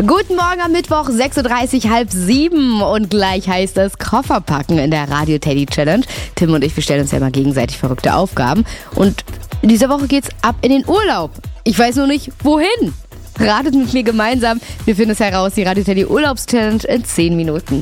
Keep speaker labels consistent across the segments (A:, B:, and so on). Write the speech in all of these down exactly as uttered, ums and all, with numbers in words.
A: Guten Morgen am Mittwoch, sechs Uhr dreißig, halb sieben und gleich heißt es Koffer packen in der Radio Teddy Challenge. Tim und ich, wir stellen uns ja immer gegenseitig verrückte Aufgaben und in dieser Woche geht's ab in den Urlaub. Ich weiß nur nicht, wohin. Ratet mit mir gemeinsam, wir finden es heraus, die Radio Teddy Urlaubschallenge in zehn Minuten.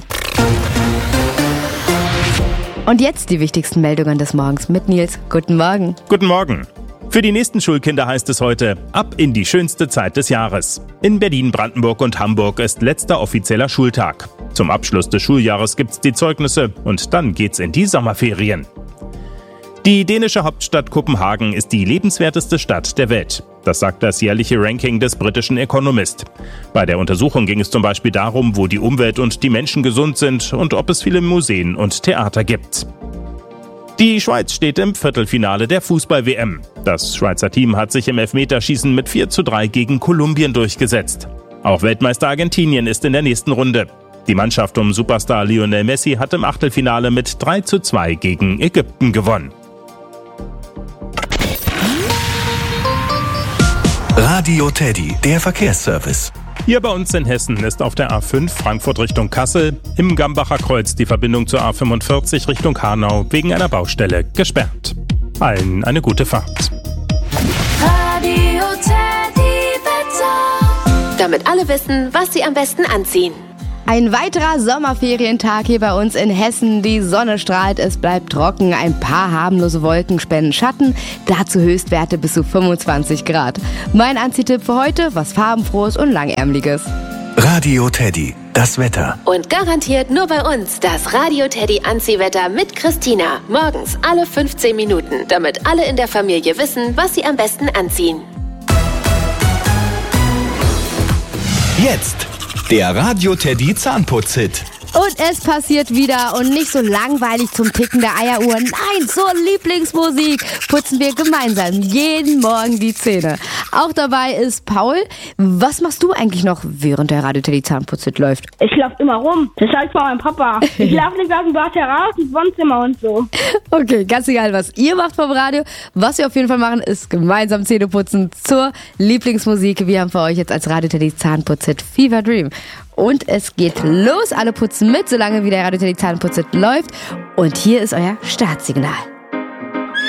A: Und jetzt die wichtigsten Meldungen des Morgens mit Nils. Guten Morgen.
B: Guten Morgen. Für die nächsten Schulkinder heißt es heute, ab in die schönste Zeit des Jahres. In Berlin, Brandenburg und Hamburg ist letzter offizieller Schultag. Zum Abschluss des Schuljahres gibt's die Zeugnisse und dann geht's in die Sommerferien. Die dänische Hauptstadt Kopenhagen ist die lebenswerteste Stadt der Welt. Das sagt das jährliche Ranking des britischen Economist. Bei der Untersuchung ging es zum Beispiel darum, wo die Umwelt und die Menschen gesund sind und ob es viele Museen und Theater gibt. Die Schweiz steht im Viertelfinale der Fußball-W M. Das Schweizer Team hat sich im Elfmeterschießen mit vier zu drei gegen Kolumbien durchgesetzt. Auch Weltmeister Argentinien ist in der nächsten Runde. Die Mannschaft um Superstar Lionel Messi hat im Achtelfinale mit drei zu zwei gegen Ägypten gewonnen.
C: Radio Teddy, der Verkehrsservice.
B: Hier bei uns in Hessen ist auf der A fünf Frankfurt Richtung Kassel im Gambacher Kreuz die Verbindung zur A fünfundvierzig Richtung Hanau wegen einer Baustelle gesperrt. Allen eine gute Fahrt.
D: Radio Teddy Wetter. Damit alle wissen, was sie am besten anziehen.
A: Ein weiterer Sommerferientag hier bei uns in Hessen. Die Sonne strahlt, es bleibt trocken. Ein paar harmlose Wolken spenden Schatten. Dazu Höchstwerte bis zu fünfundzwanzig Grad. Mein Anziehtipp für heute, was farbenfrohes und langärmeliges.
C: Radio Teddy, das Wetter.
D: Und garantiert nur bei uns das Radio Teddy Anziehwetter mit Christina. Morgens alle fünfzehn Minuten, damit alle in der Familie wissen, was sie am besten anziehen.
C: Jetzt der Radio Teddy Zahnputz-Hit.
A: Und es passiert wieder und nicht so langweilig zum Ticken der Eieruhr. Nein, zur Lieblingsmusik putzen wir gemeinsam jeden Morgen die Zähne. Auch dabei ist Paul. Was machst du eigentlich noch, während der Radio Teddy Zahnputz-Hit läuft?
E: Ich laufe immer rum. Das heißt von meinem Papa. Ich laufe nicht aus dem Bad heraus, ins Wohnzimmer und so.
A: Okay, ganz egal, was ihr macht vom Radio. Was wir auf jeden Fall machen, ist gemeinsam Zähne putzen zur Lieblingsmusik. Wir haben für euch jetzt als Radio Teddy Zahnputz-Hit Fever Dream. Und es geht los. Alle putzen mit, solange wie der Radio Teddy Zahnputz-Hit läuft. Und hier ist euer Startsignal.